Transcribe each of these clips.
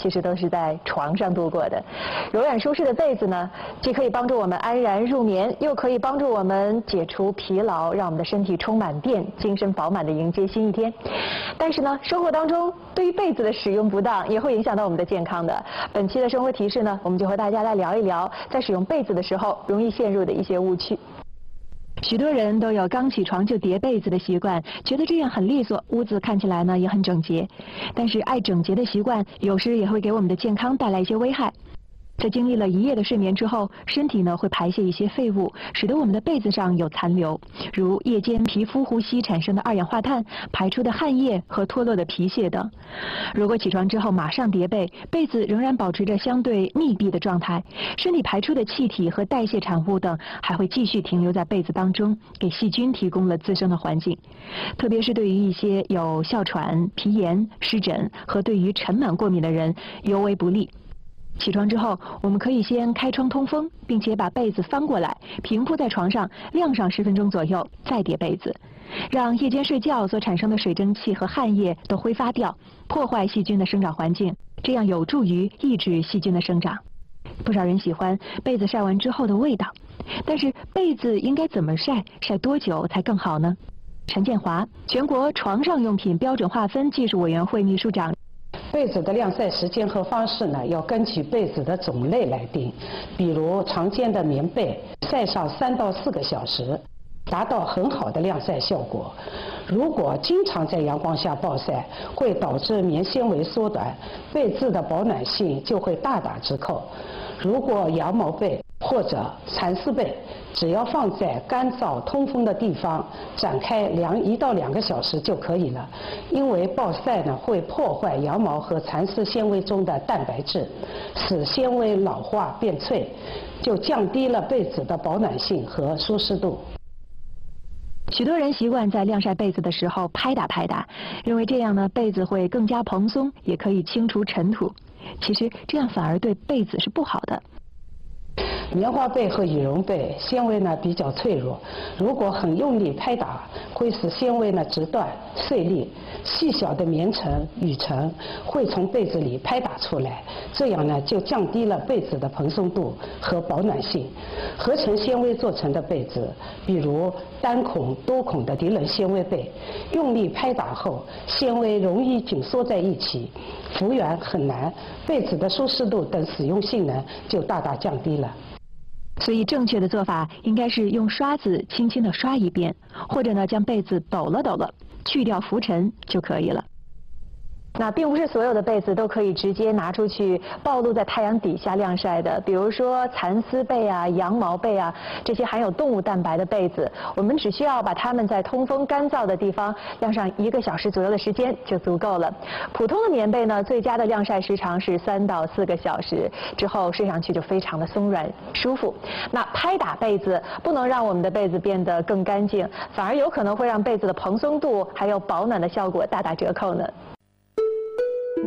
其实都是在床上度过的。柔软舒适的被子呢，既可以帮助我们安然入眠，又可以帮助我们解除疲劳，让我们的身体充满电，精神饱满地迎接新一天。但是呢，生活当中对于被子的使用不当，也会影响到我们的健康的。本期的生活提示呢，我们就和大家来聊一聊，在使用被子的时候容易陷入的一些误区。许多人都有刚起床就叠被子的习惯，觉得这样很利索，屋子看起来呢也很整洁。但是爱整洁的习惯有时也会给我们的健康带来一些危害。在经历了一夜的睡眠之后，身体呢会排泄一些废物，使得我们的被子上有残留，如夜间皮肤呼吸产生的二氧化碳、排出的汗液和脱落的皮屑等。如果起床之后马上叠被，被子仍然保持着相对密闭的状态，身体排出的气体和代谢产物等还会继续停留在被子当中，给细菌提供了滋生的环境。特别是对于一些有哮喘、皮炎、湿疹和对于尘螨过敏的人尤为不利。起床之后，我们可以先开窗通风，并且把被子翻过来，平铺在床上，晾上10分钟左右，再叠被子，让夜间睡觉所产生的水蒸气和汗液都挥发掉，破坏细菌的生长环境，这样有助于抑制细菌的生长。不少人喜欢被子晒完之后的味道，但是被子应该怎么晒，晒多久才更好呢？陈建华，全国床上用品标准划分技术委员会秘书长。 被子的晾晒时间和方式呢，要根据被子的种类来定。比如常见的棉被，晒上3到4个小时，达到很好的晾晒效果。如果经常在阳光下暴晒，会导致棉纤维缩短，被子的保暖性就会大打折扣。如果羊毛被或者蚕丝被，只要放在干燥通风的地方，展开晾1到2个小时就可以了。因为暴晒呢会破坏羊毛和蚕丝纤维中的蛋白质，使纤维老化变脆，就降低了被子的保暖性和舒适度。 许多人习惯在晾晒被子的时候拍打拍打，认为这样呢被子会更加蓬松，也可以清除尘土。其实这样反而对被子是不好的。 棉花被和羽绒被纤维呢比较脆弱，如果很用力拍打，会使纤维呢折断碎裂，细小的棉尘、羽尘会从被子里拍打出来，这样呢就降低了被子的蓬松度和保暖性。合成纤维做成的被子，比如单孔、多孔的涤纶纤维被，用力拍打后，纤维容易紧缩在一起，复原很难，被子的舒适度等使用性能就大大降低了。 所以正确的做法应该是用刷子轻轻地刷一遍，或者呢将被子抖了抖了，去掉浮尘就可以了。那并不是所有的被子都可以直接拿出去暴露在太阳底下晾晒的，比如说蚕丝被啊、羊毛被啊，这些含有动物蛋白的被子，我们只需要把它们在通风干燥的地方晾上1个小时左右的时间就足够了。普通的棉被呢，最佳的晾晒时长是3到4个小时，之后睡上去就非常的松软舒服。那拍打被子不能让我们的被子变得更干净，反而有可能会让被子的蓬松度还有保暖的效果大打折扣呢。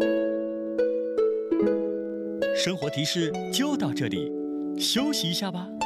生活提示就到这里，休息一下吧。